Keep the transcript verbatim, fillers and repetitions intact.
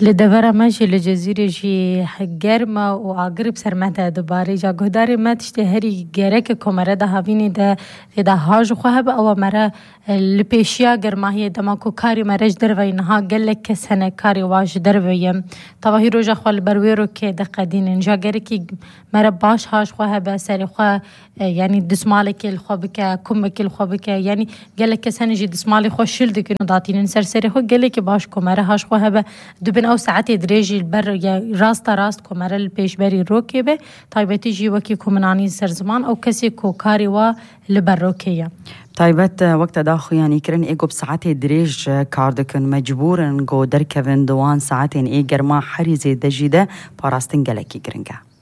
لدورة ماشي لجزيرة جي گرمه و آگر بسرمته دوباره جا گهداری ما تشتهری گرک کمره ده هاوینی ده ده هاج خواه با او مره لپیشیا گرماهی دماکو کاری مرج در وی نها گلک کسنه کاری واج در ویم طواهی روژا خواه البروی رو که ده قدین انجا گرکی مره باش هاج خواه با سری خواه یعنی دسمالکی الخواه بکه کمکی الخواه بکه یعنی گلک کسنه جی دسمالی خواه شلده کنو داتین سر سری خواه گلک باش کمره هاج خواه با دوبن او ساعتی دریجی البر یا راست راست کمره الپیش بری روکی به طایبتی جی وکی کمنانی سر زمان او کسی کو کاری و لبر روکیه طيبت وقت داخو يعني كرن ايجو بساعات دريج كاردكن مجبورن جو دركفن دوان ساعتين ايجر ما حريزي دجيده باراستن جلكي كرنجا